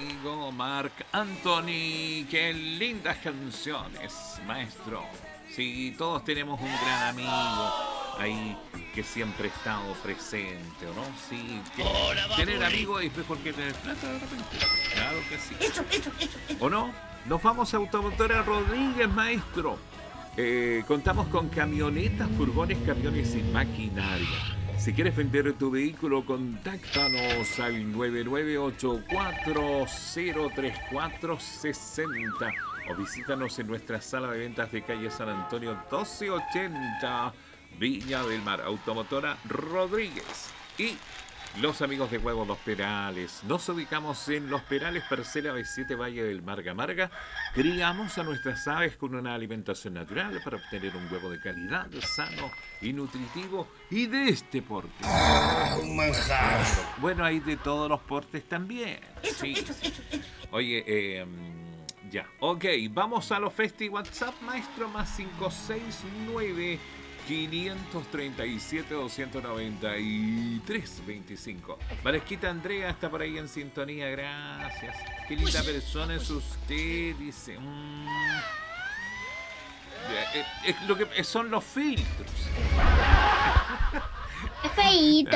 amigo Marc Anthony. Qué lindas canciones, maestro. Sí, todos tenemos un gran amigo ahí que siempre ha estado presente, ¿o no? Sí, tener amigos es mejor que tener plata de repente. Claro que sí. ¿O no? Nos vamos a Automotora Rodríguez, maestro. Contamos con camionetas, furgones, camiones y maquinaria. Si quieres vender tu vehículo, contáctanos al 998-403460 o visítanos en nuestra sala de ventas de calle San Antonio 1280, Viña del Mar. Automotora Rodríguez. Y los amigos de Huevos Los Perales. Nos ubicamos en Los Perales, Parcela B7, Valle del Marga Marga. Criamos a nuestras aves con una alimentación natural para obtener un huevo de calidad, sano y nutritivo y de este porte. Un manjar. Bueno, hay de todos los portes también. Sí. Oye, ya. Ok, vamos a los Festi WhatsApp, maestro, más 569 537 293 25. Varesquita Andrea está por ahí en sintonía, gracias. Qué linda persona es usted, dice. Lo que son los filtros. Es feíto.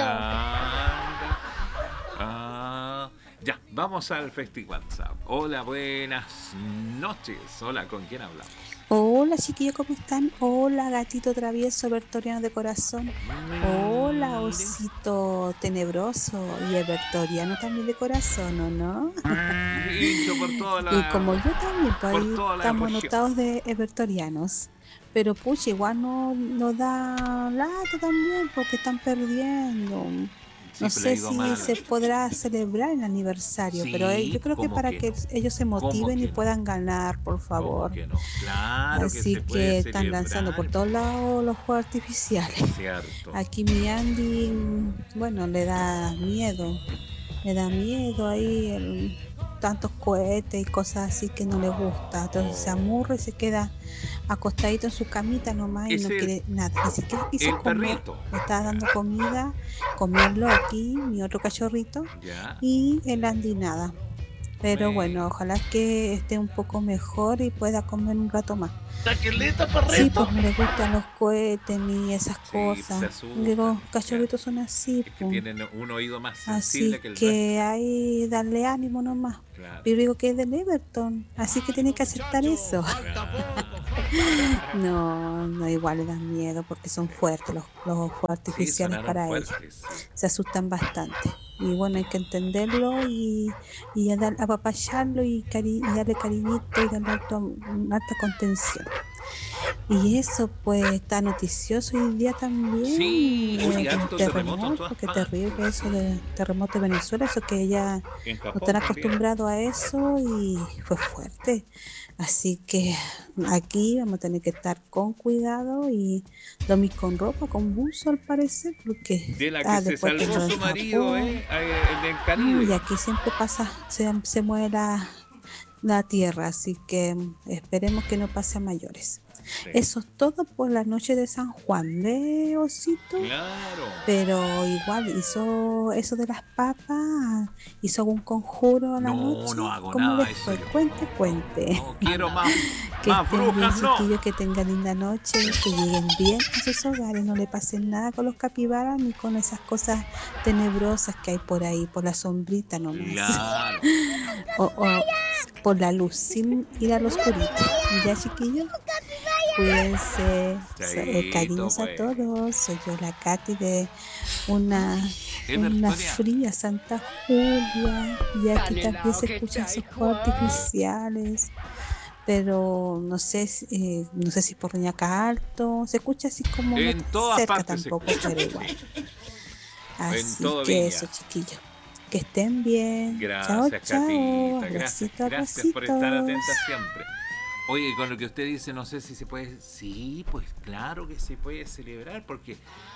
Ya, vamos al Festi WhatsApp. Hola, buenas noches. Hola, ¿con quién hablamos? Hola chiquillos, ¿cómo están? Hola gatito travieso, bertoriano de corazón. Hola osito tenebroso y bertoriano también de corazón, ¿o no? Hincho por toda la, Y como yo también, pues por ahí toda la estamos región. anotados de bertorianos. Pero pucha, igual nos da lata también porque están perdiendo. No Siempre le ha sé ido si mal. se podrá celebrar el aniversario, Sí, pero yo creo que ¿cómo para que que no? ellos se motiven ¿Cómo y que no? puedan ganar, por ¿Cómo favor. que no? Claro que Así se que puede están lanzando por celebrar. todos lados los fuegos artificiales. Cierto. Aquí mi Andy, bueno, le da miedo. Le da miedo ahí tantos cohetes y cosas así que no le gusta. Entonces se amurra y se queda acostadito en su camita nomás y Es no quiere nada. Ni siquiera quiso el comer. perrito. Le estaba dando comida, comiendo aquí, mi otro cachorrito, Ya. y el Andy nada. Pero bueno, Me... ojalá que esté un poco mejor y pueda comer un rato más. Taqueleta, Sí, perrito. pues no le gustan los cohetes ni esas Sí, se cosas. asustan. Los Claro. cachorritos son así, Es que pues. tienen un oído más sensible Así que el resto. que ahí darle ánimo nomás. Claro. Yo digo que es del Everton, así que tiene que aceptar eso. No, igual le dan miedo porque son fuertes los fuegos Sí, artificiales sonaron para ellos. fuertes. Sí. Se asustan bastante. Y bueno, hay que entenderlo y apapacharlo y darle cariñito y darle alta contención. Y eso pues está noticioso hoy día también, Sí, oye, del harto terremoto en todas terremoto, qué partes. terrible eso Sí. del terremoto de Venezuela, eso que ya En no Japón están también. acostumbrados a eso y fue fuerte. Así que aquí vamos a tener que estar con cuidado y dormir con ropa, con buzo al parecer, porque De la que se después que salvó lo de su marido, Japón, el del y Caribe. aquí siempre pasa, se mueve la tierra, así que esperemos que no pase a mayores. Sí. Eso es todo por la noche de San Juan, ¿ve, osito? Claro. Pero igual hizo eso de las papas, hizo algún conjuro a la noche. No hago ¿Cómo nada les eso fue? yo. Cuente. No quiero más, Que más estén bien, brujas, no. chiquillos, que tengan linda noche, que lleguen bien a sus hogares, no le pasen nada con los capibaras ni con esas cosas tenebrosas que hay por ahí, por la sombrita nomás. Claro. O por la luz, sin ir al oscurito. ¿Ya, chiquillos? Cuídense. Chaito, Cariños a pues. todos. Soy yo, la Katy, de una Evertonia. fría Santa Julia. Y aquí Dale, también lao, se que escuchan chai, esos fuegos Juan. artificiales. Pero no sé, no sé si por Reñaca Alto. Se escucha así como no En tan todas cerca partes se tampoco, escucha. pero igual. Así todo que Viña. eso, chiquillos. Que estén bien. Chao, Gracias, chao. Catita. Gracias, Abracito, gracias por estar abracitos. atenta siempre. Oye, con lo que usted dice, no sé si se puede... Sí, pues claro que se puede celebrar, porque...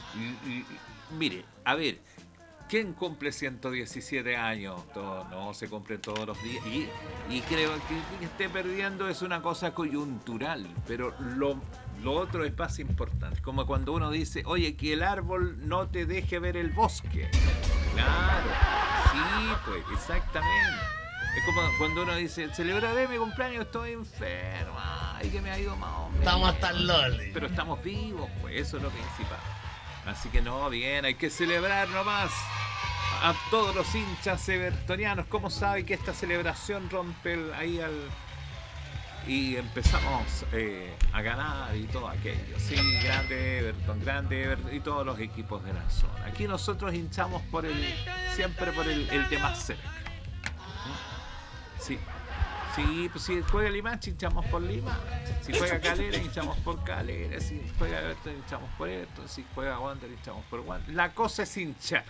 mire, a ver, ¿quién cumple 117 años? No se cumple todos los días. Y creo que esté perdiendo es una cosa coyuntural, pero lo otro es más importante. Como cuando uno dice, oye, que el árbol no te deje ver el bosque. Claro, sí, pues, exactamente. Es como cuando uno dice, celebraré mi cumpleaños, estoy enfermo, ay, que me ha ido mal, hombre. Estamos hasta el loli. Pero estamos vivos, pues eso es lo principal. Así que no, bien, hay que celebrar nomás. A todos los hinchas evertonianos, ¿cómo sabe que esta celebración rompe y empezamos a ganar y todo aquello? Sí, grande Everton y todos los equipos de la zona. Aquí nosotros hinchamos siempre por el de más cerca. Sí. Sí, pues si juega Limache, hinchamos por Limache. Si juega Calera, hinchamos por Calera. Si juega Everton, hinchamos por Everton. Si juega Wander, hinchamos por Wander. La cosa es hinchar.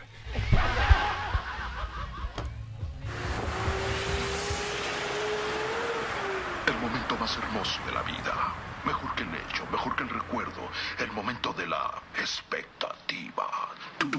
El momento más hermoso de la vida. Mejor que el hecho, mejor que el recuerdo. El momento de la expectativa.